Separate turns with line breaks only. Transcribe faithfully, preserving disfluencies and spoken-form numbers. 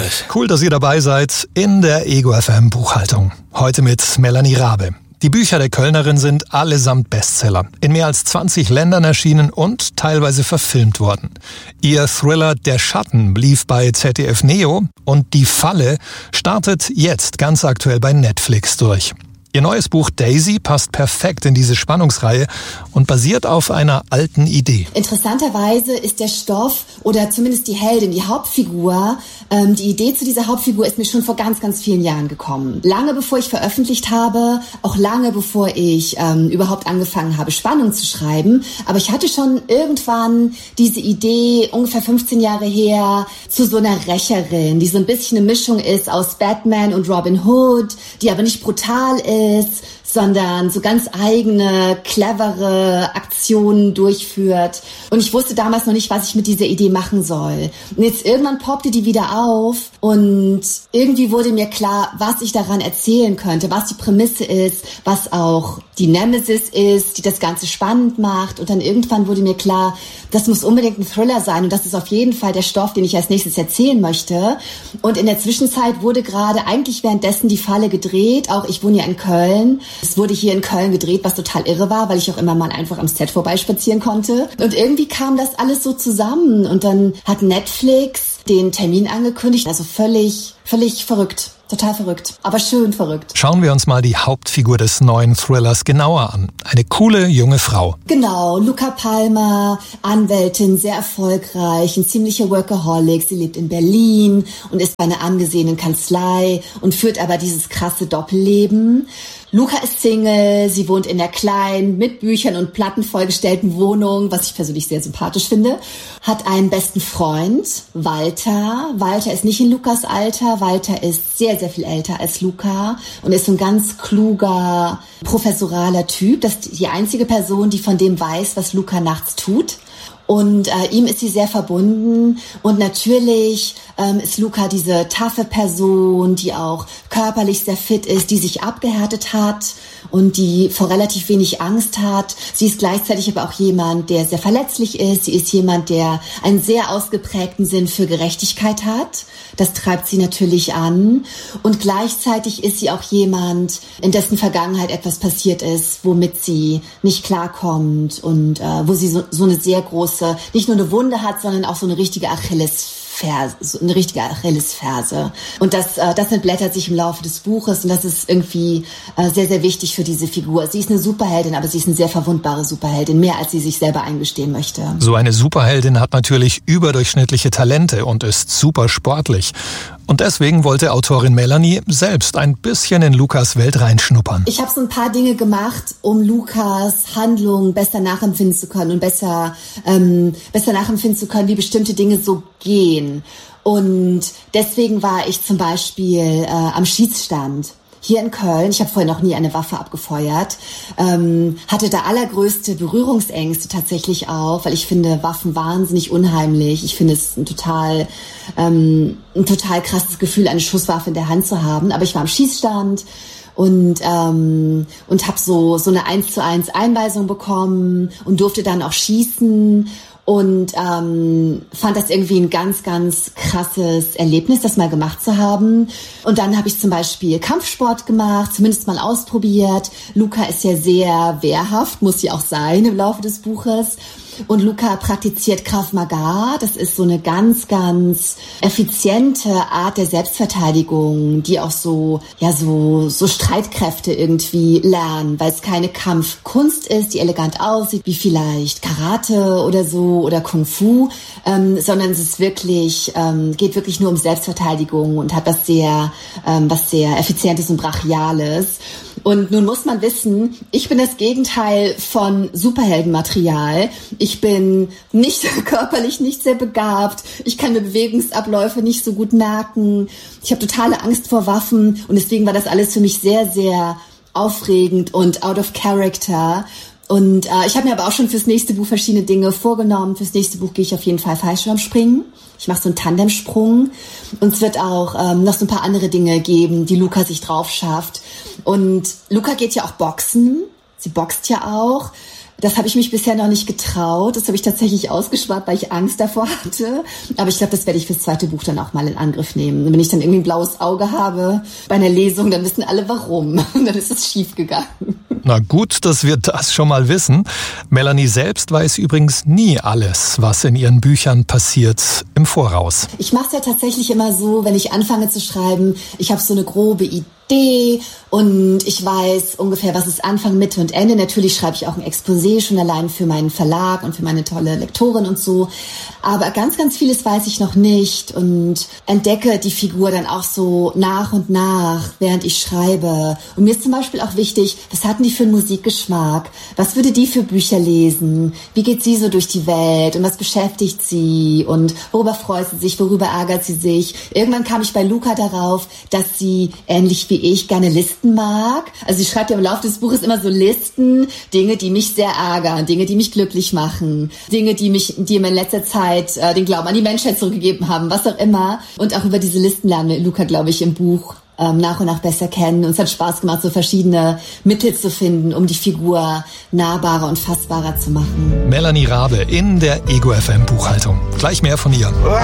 euch. Cool, dass ihr dabei seid in der Ego F M Buchhaltung. Heute mit Melanie Rabe. Die Bücher der Kölnerin sind allesamt Bestseller. In mehr als zwanzig Ländern erschienen und teilweise verfilmt worden. Ihr Thriller Der Schatten lief bei Z D F Neo und Die Falle startet jetzt ganz aktuell bei Netflix durch. Ihr neues Buch Daisy passt perfekt in diese Spannungsreihe und basiert auf einer alten Idee.
Interessanterweise ist der Stoff oder zumindest die Heldin, die Hauptfigur, ähm, die Idee zu dieser Hauptfigur ist mir schon vor ganz, ganz vielen Jahren gekommen. Lange bevor ich veröffentlicht habe, auch lange bevor ich ähm, überhaupt angefangen habe, Spannung zu schreiben. Aber ich hatte schon irgendwann diese Idee, ungefähr fünfzehn Jahre her, zu so einer Rächerin, die so ein bisschen eine Mischung ist aus Batman und Robin Hood, die aber nicht brutal ist, ist, sondern so ganz eigene, clevere Aktionen durchführt. Und ich wusste damals noch nicht, was ich mit dieser Idee machen soll. Und jetzt irgendwann poppte die wieder auf und irgendwie wurde mir klar, was ich daran erzählen könnte, was die Prämisse ist, was auch die Nemesis ist, die das Ganze spannend macht. Und dann irgendwann wurde mir klar, das muss unbedingt ein Thriller sein und das ist auf jeden Fall der Stoff, den ich als nächstes erzählen möchte. Und in der Zwischenzeit wurde gerade eigentlich währenddessen Die Falle gedreht. Auch ich wohne ja in Köln. Es wurde hier in Köln gedreht, was total irre war, weil ich auch immer mal einfach am Set vorbeispazieren konnte. Und irgendwie kam das alles so zusammen. Und dann hat Netflix den Termin angekündigt. Also völlig, völlig verrückt. Total verrückt, aber schön verrückt.
Schauen wir uns mal die Hauptfigur des neuen Thrillers genauer an. Eine coole junge Frau.
Genau, Luca Palmer, Anwältin, sehr erfolgreich, ein ziemlicher Workaholic. Sie lebt in Berlin und ist bei einer angesehenen Kanzlei und führt aber dieses krasse Doppelleben. Luca ist Single, sie wohnt in der kleinen, mit Büchern und Platten vollgestellten Wohnung, was ich persönlich sehr sympathisch finde, hat einen besten Freund, Walter. Walter ist nicht in Lukas Alter, Walter ist sehr, sehr viel älter als Luca und ist so ein ganz kluger, professoraler Typ. Das ist die einzige Person, die von dem weiß, was Luca nachts tut. Und äh, ihm ist sie sehr verbunden und natürlich ähm, ist Luca diese taffe Person, die auch körperlich sehr fit ist, die sich abgehärtet hat und die vor relativ wenig Angst hat. Sie ist gleichzeitig aber auch jemand, der sehr verletzlich ist. Sie ist jemand, der einen sehr ausgeprägten Sinn für Gerechtigkeit hat. Das treibt sie natürlich an. Und gleichzeitig ist sie auch jemand, in dessen Vergangenheit etwas passiert ist, womit sie nicht klarkommt und äh, wo sie so, so eine sehr große, nicht nur eine Wunde hat, sondern auch so eine richtige Achillesferse. eine richtige Achillesferse. Und das, äh, das entblättert sich im Laufe des Buches und das ist irgendwie äh, sehr, sehr wichtig für diese Figur. Sie ist eine Superheldin, aber sie ist eine sehr verwundbare Superheldin, mehr als sie sich selber eingestehen möchte.
So eine Superheldin hat natürlich überdurchschnittliche Talente und ist super sportlich. Und deswegen wollte Autorin Melanie selbst ein bisschen in Lukas Welt reinschnuppern.
Ich habe so ein paar Dinge gemacht, um Lukas Handlung besser nachempfinden zu können und besser, ähm, besser nachempfinden zu können, wie bestimmte Dinge so gehen. Und deswegen war ich zum Beispiel äh, am Schießstand hier in Köln. Ich habe vorher noch nie eine Waffe abgefeuert. Ähm, hatte da allergrößte Berührungsängste tatsächlich auch, weil ich finde Waffen wahnsinnig unheimlich. Ich finde es ein total, ähm, ein total krasses Gefühl, eine Schusswaffe in der Hand zu haben. Aber ich war am Schießstand und ähm, und habe so so eine eins zu eins Einweisung bekommen und durfte dann auch schießen. Und ähm, fand das irgendwie ein ganz, ganz krasses Erlebnis, das mal gemacht zu haben. Und dann habe ich zum Beispiel Kampfsport gemacht, zumindest mal ausprobiert. Luca ist ja sehr wehrhaft, muss sie auch sein im Laufe des Buches. Und Luca praktiziert Krav Maga. Das ist so eine ganz, ganz effiziente Art der Selbstverteidigung, die auch so, ja, so, so Streitkräfte irgendwie lernen, weil es keine Kampfkunst ist, die elegant aussieht, wie vielleicht Karate oder so oder Kung Fu, ähm, sondern es ist wirklich, ähm, geht wirklich nur um Selbstverteidigung und hat was sehr, ähm, was sehr Effizientes und Brachiales. Und nun muss man wissen, ich bin das Gegenteil von Superheldenmaterial. Ich bin nicht körperlich nicht sehr begabt. Ich kann mir Bewegungsabläufe nicht so gut merken. Ich habe totale Angst vor Waffen und deswegen war das alles für mich sehr, sehr aufregend und out of character. Und äh, ich habe mir aber auch schon fürs nächste Buch verschiedene Dinge vorgenommen. Fürs nächste Buch gehe ich auf jeden Fall Fallschirmspringen. Ich mache so einen Tandemsprung. Und es wird auch ähm, noch so ein paar andere Dinge geben, die Luca sich drauf schafft. Und Luca geht ja auch boxen. Sie boxt ja auch. Das habe ich mich bisher noch nicht getraut. Das habe ich tatsächlich ausgespart, weil ich Angst davor hatte. Aber ich glaube, das werde ich fürs zweite Buch dann auch mal in Angriff nehmen. Und wenn ich dann irgendwie ein blaues Auge habe bei einer Lesung, dann wissen alle warum. Und dann ist es schief gegangen.
Na gut, dass wir das schon mal wissen. Melanie selbst weiß übrigens nie alles, was in ihren Büchern passiert, im Voraus.
Ich mache es ja tatsächlich immer so, wenn ich anfange zu schreiben, ich habe so eine grobe Idee und ich weiß ungefähr, was ist Anfang, Mitte und Ende. Natürlich schreibe ich auch ein Exposé schon allein für meinen Verlag und für meine tolle Lektorin und so. Aber ganz, ganz vieles weiß ich noch nicht und entdecke die Figur dann auch so nach und nach, während ich schreibe. Und mir ist zum Beispiel auch wichtig, was hatten die für einen Musikgeschmack? Was würde die für Bücher lesen? Wie geht sie so durch die Welt? Und was beschäftigt sie? Und worüber freut sie sich? Worüber ärgert sie sich? Irgendwann kam ich bei Luca darauf, dass sie, ähnlich wie ich, gerne Listen mag. Also sie schreibt ja im Laufe des Buches immer so Listen, Dinge, die mich sehr ärgern, Dinge, die mich glücklich machen, Dinge, die mich, die mir in letzter Zeit äh, den Glauben an die Menschheit zurückgegeben haben, was auch immer. Und auch über diese Listen lernen wir Luca, glaube ich, im Buch ähm, nach und nach besser kennen. Und es hat Spaß gemacht, so verschiedene Mittel zu finden, um die Figur nahbarer und fassbarer zu machen.
Melanie Rabe in der Ego F M Buchhaltung. Gleich mehr von ihr.